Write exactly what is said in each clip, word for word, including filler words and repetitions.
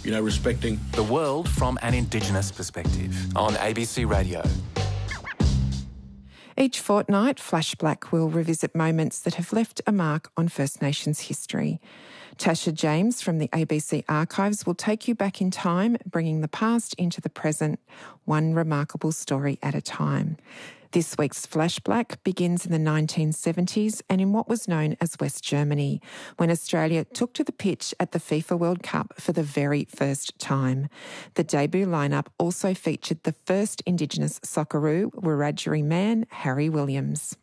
you know, respecting the world from an Indigenous perspective on A B C Radio. Each fortnight, Flash Black will revisit moments that have left a mark on First Nations history. Tasha James from the A B C Archives will take you back in time, bringing the past into the present, one remarkable story at a time. This week's Flash Black begins in the nineteen seventies and in what was known as West Germany, when Australia took to the pitch at the FIFA World Cup for the very first time. The debut lineup also featured the first Indigenous Socceroo, Wiradjuri man, Harry Williams.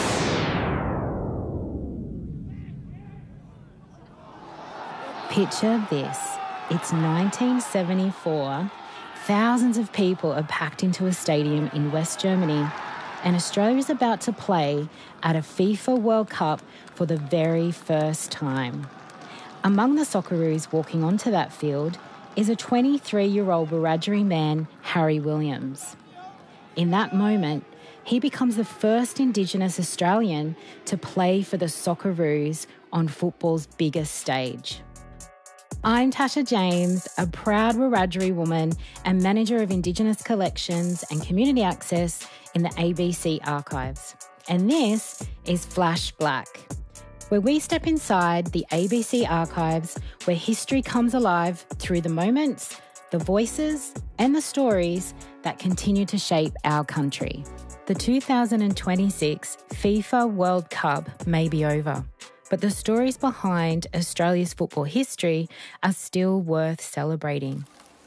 Picture this. It's nineteen seventy-four. Thousands of people are packed into a stadium in West Germany, and Australia is about to play at a FIFA World Cup for the very first time. Among the Socceroos walking onto that field is a twenty-three-year-old Wiradjuri man, Harry Williams. In that moment, he becomes the first Indigenous Australian to play for the Socceroos on football's biggest stage. I'm Tasha James, a proud Wiradjuri woman and manager of Indigenous Collections and Community Access in the A B C Archives. And this is Flash Black, where we step inside the A B C Archives, where history comes alive through the moments, the voices and the stories that continue to shape our country. The two thousand twenty-six FIFA World Cup may be over, but the stories behind Australia's football history are still worth celebrating.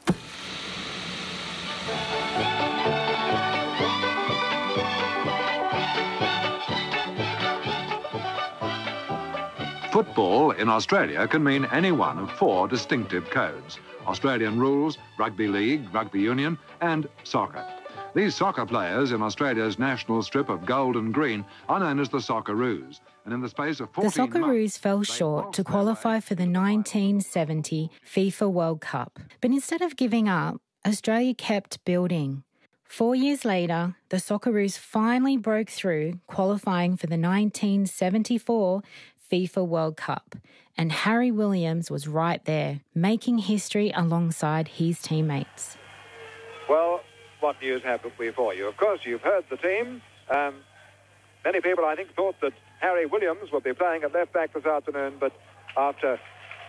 Football in Australia can mean any one of four distinctive codes: Australian rules, rugby league, rugby union and soccer. These soccer players in Australia's national strip of gold and green are known as the Socceroos. And in the space of fourteen The Socceroos months, fell short to qualify for the nineteen seventy FIFA World Cup. But instead of giving up, Australia kept building. Four years later, the Socceroos finally broke through, qualifying for the nineteen seventy-four FIFA World Cup. And Harry Williams was right there, making history alongside his teammates. Well, what news have we for you? Of course, you've heard the team. Um, many people, I think, thought that Harry Williams would be playing at left back this afternoon, but after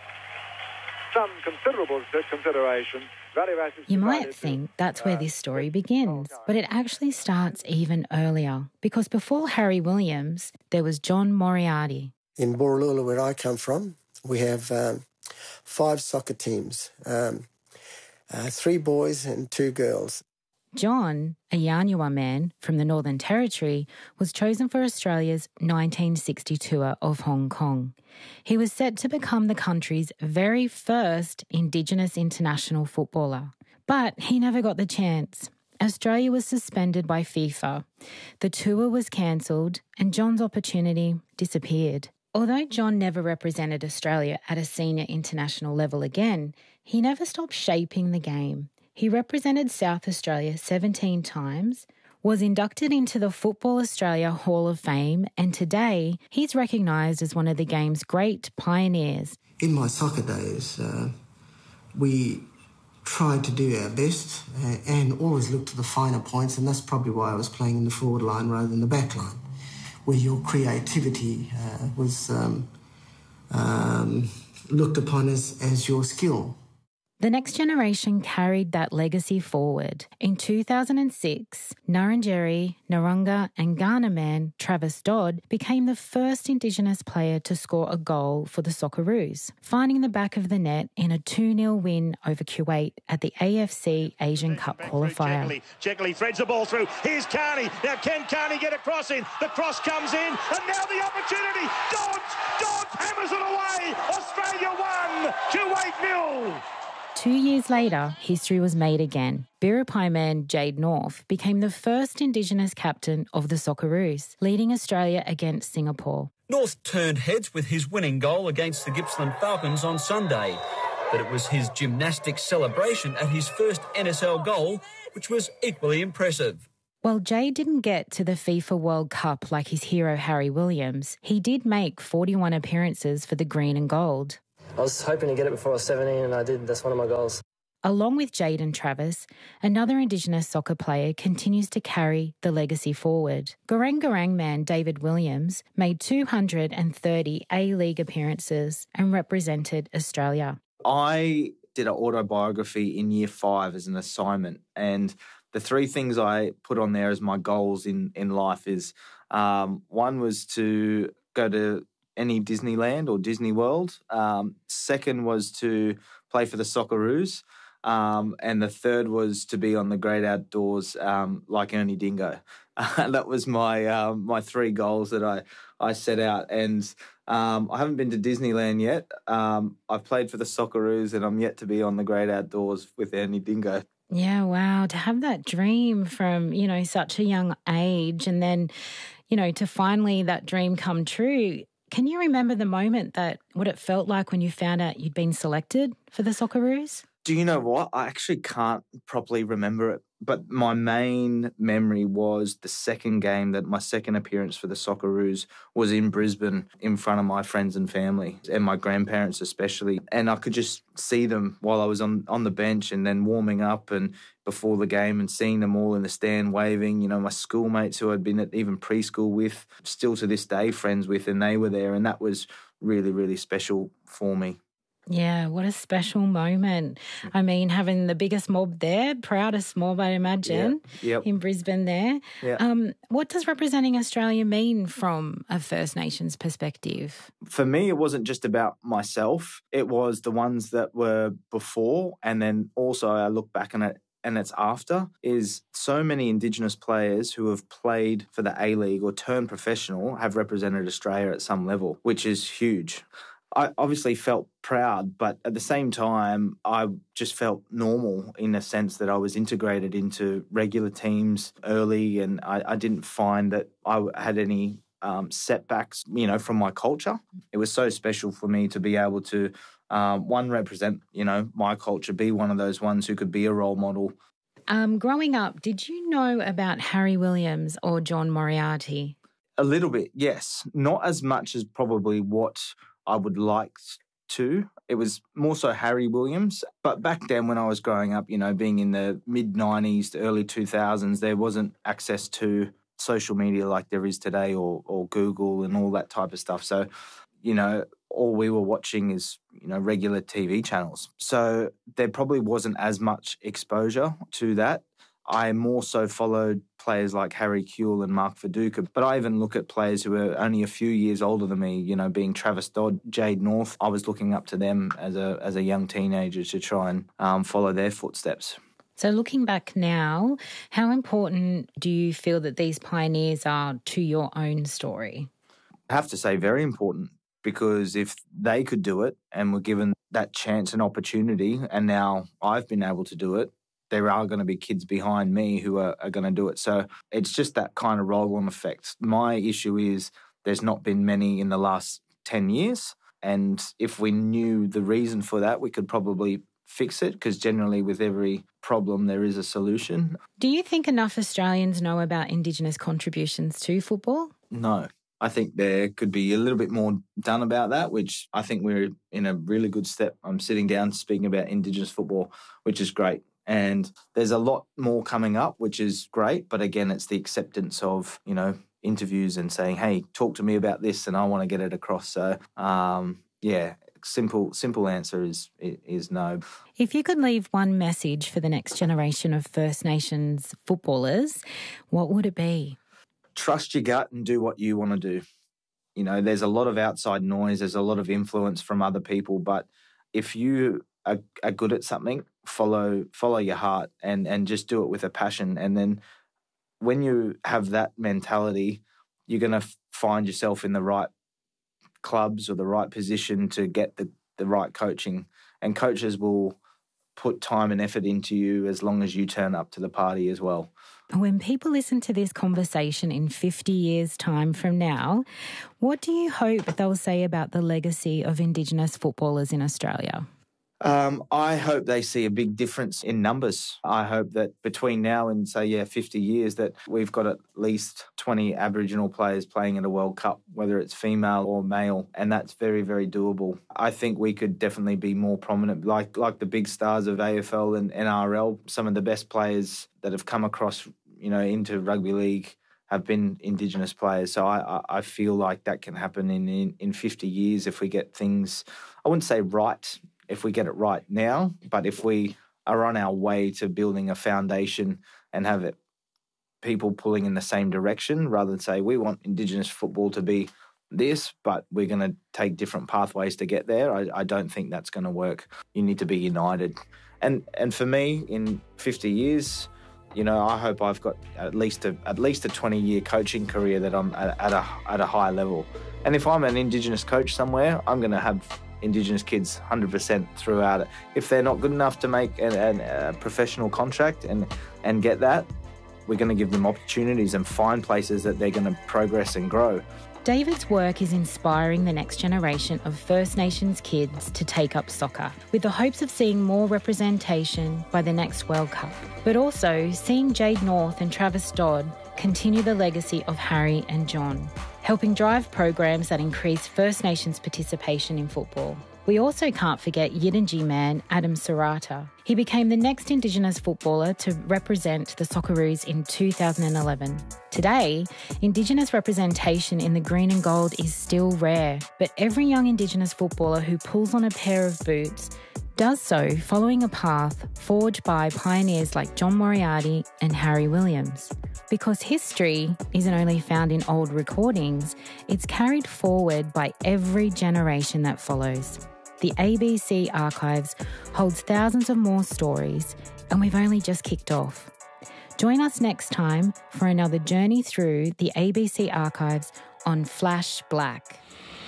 some considerable consideration, you might think that's where this story begins, but it actually starts even earlier, because before Harry Williams, there was John Moriarty. In Borroloola, where I come from, we have um, five soccer teams, um, uh, three boys and two girls. John, a Yanyuwa man from the Northern Territory, was chosen for Australia's nineteen sixty tour of Hong Kong. He was set to become the country's very first Indigenous international footballer. But he never got the chance. Australia was suspended by FIFA. The tour was cancelled and John's opportunity disappeared. Although John never represented Australia at a senior international level again, he never stopped shaping the game. He represented South Australia seventeen times, was inducted into the Football Australia Hall of Fame, and today he's recognised as one of the game's great pioneers. In my soccer days, uh, we tried to do our best uh, and always looked to the finer points, and that's probably why I was playing in the forward line rather than the back line, where your creativity uh, was um, um, looked upon as, as your skill. The next generation carried that legacy forward. In two thousand six, Ngarrindjeri, Narungga and Ghana man Travis Dodd became the first Indigenous player to score a goal for the Socceroos, finding the back of the net in a two nil win over Kuwait at the A F C Asian Cup qualifier. Jekyll threads the ball through. Here's Carney. Now can Carney get a cross in? The cross comes in, and now the opportunity. Dodds! Dodds hammers it away! Australia won! Kuwait nil! Two years later, history was made again. Biripi man Jade North became the first Indigenous captain of the Socceroos, leading Australia against Singapore. North turned heads with his winning goal against the Gippsland Falcons on Sunday, but it was his gymnastic celebration at his first N S L goal which was equally impressive. While Jade didn't get to the FIFA World Cup like his hero Harry Williams, he did make forty-one appearances for the green and gold. I was hoping to get it before I was seventeen, and I did. That's one of my goals. Along with Jayden Travis, another Indigenous soccer player continues to carry the legacy forward. Garang Garang man David Williams made two hundred thirty A-League appearances and represented Australia. I did an autobiography in year five as an assignment, and the three things I put on there as my goals in, in life is um, one was to go to any Disneyland or Disney World. Um, second was to play for the Socceroos. Um, and the third was to be on the great outdoors um, like Ernie Dingo. Uh, that was my um, my three goals that I, I set out. And um, I haven't been to Disneyland yet. Um, I've played for the Socceroos and I'm yet to be on the great outdoors with Ernie Dingo. Yeah, wow. To have that dream from, you know, such a young age and then, you know, to finally that dream come true. Can you remember the moment that, what it felt like when you found out you'd been selected for the Socceroos? Do you know what? I actually can't properly remember it, but my main memory was the second game, that my second appearance for the Socceroos was in Brisbane in front of my friends and family and my grandparents especially. And I could just see them while I was on, on the bench and then warming up and before the game and seeing them all in the stand waving, you know, my schoolmates who I'd been at even preschool with, still to this day friends with, and they were there. And that was really, really special for me. Yeah, what a special moment. I mean, having the biggest mob there, proudest mob, I imagine, yeah, yep. in Brisbane there. Yeah. Um, what does representing Australia mean from a First Nations perspective? For me, it wasn't just about myself. It was the ones that were before, and then also I look back on it and it's after, is so many Indigenous players who have played for the A-League or turned professional have represented Australia at some level, which is huge. I obviously felt proud, but at the same time, I just felt normal in the sense that I was integrated into regular teams early, and I, I didn't find that I had any um, setbacks, you know, from my culture. It was so special for me to be able to, um, one, represent, you know, my culture, be one of those ones who could be a role model. Um, growing up, did you know about Harry Williams or John Moriarty? A little bit, yes. Not as much as probably what I would like to. It was more so Harry Williams. But back then when I was growing up, you know, being in the mid nineties to early two thousands, there wasn't access to social media like there is today, or, or Google and all that type of stuff. So, you know, all we were watching is, you know, regular T V channels. So there probably wasn't as much exposure to that. I more so followed players like Harry Kewell and Mark Viduka, but I even look at players who are only a few years older than me, you know, being Travis Dodd, Jade North. I was looking up to them as a as a young teenager to try and um, follow their footsteps. So looking back now, how important do you feel that these pioneers are to your own story? I have to say very important, because if they could do it and were given that chance and opportunity, and now I've been able to do it, there are going to be kids behind me who are, are going to do it. So it's just that kind of roll-on effect. My issue is there's not been many in the last ten years. And if we knew the reason for that, we could probably fix it, because generally with every problem there is a solution. Do you think enough Australians know about Indigenous contributions to football? No. I think there could be a little bit more done about that, which I think we're in a really good step. I'm sitting down speaking about Indigenous football, which is great. And there's a lot more coming up, which is great. But again, it's the acceptance of, you know, interviews and saying, hey, talk to me about this and I want to get it across. So, um, yeah, simple simple answer is is no. If you could leave one message for the next generation of First Nations footballers, what would it be? Trust your gut and do what you want to do. You know, there's a lot of outside noise. There's a lot of influence from other people. But if you are, are good at something, follow follow your heart and, and just do it with a passion. And then when you have that mentality, you're going to f- find yourself in the right clubs or the right position to get the, the right coaching. And coaches will put time and effort into you as long as you turn up to the party as well. When people listen to this conversation in fifty years' time from now, what do you hope they'll say about the legacy of Indigenous footballers in Australia? Um, I hope they see a big difference in numbers. I hope that between now and, say, yeah, fifty years, that we've got at least twenty Aboriginal players playing in a World Cup, whether it's female or male, and that's very, very doable. I think we could definitely be more prominent, like like the big stars of A F L and N R L. Some of the best players that have come across, you know, into rugby league have been Indigenous players. So I, I feel like that can happen in, in, in fifty years if we get things, I wouldn't say right, if we get it right now, but if we are on our way to building a foundation and have it, people pulling in the same direction, rather than say, we want Indigenous football to be this, but we're going to take different pathways to get there, I, I don't think that's going to work. You need to be united. And and for me, in fifty years, you know, I hope I've got at least a at least a twenty-year coaching career that I'm at, at a at a high level. And if I'm an Indigenous coach somewhere, I'm going to have Indigenous kids one hundred percent throughout it. If they're not good enough to make an, an, a professional contract and, and get that, we're going to give them opportunities and find places that they're going to progress and grow. David's work is inspiring the next generation of First Nations kids to take up soccer, with the hopes of seeing more representation by the next World Cup, but also seeing Jade North and Travis Dodd continue the legacy of Harry and John, helping drive programs that increase First Nations participation in football. We also can't forget Yidinji man Adam Serrata. He became the next Indigenous footballer to represent the Socceroos in two thousand eleven. Today, Indigenous representation in the green and gold is still rare, but every young Indigenous footballer who pulls on a pair of boots does so following a path forged by pioneers like John Moriarty and Harry Williams. Because history isn't only found in old recordings, it's carried forward by every generation that follows. The A B C Archives holds thousands of more stories, and we've only just kicked off. Join us next time for another journey through the A B C Archives on Flash Black.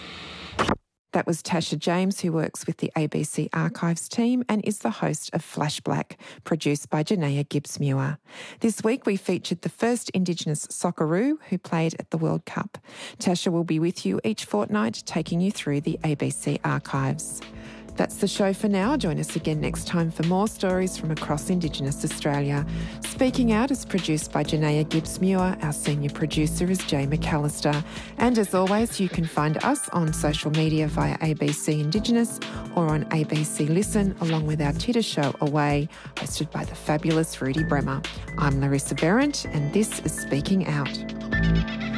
That was Tasha James, who works with the A B C Archives team and is the host of Flash Black, produced by Janaea Gibbs-Muir. This week we featured the first Indigenous Socceroo who played at the World Cup. Tasha will be with you each fortnight, taking you through the A B C Archives. That's the show for now. Join us again next time for more stories from across Indigenous Australia. Speaking Out is produced by Janaea Gibbs-Muir. Our senior producer is Jay McAllister. And as always, you can find us on social media via A B C Indigenous or on A B C Listen, along with our Titter show Away, hosted by the fabulous Rudy Bremer. I'm Larissa Berrant, and this is Speaking Out.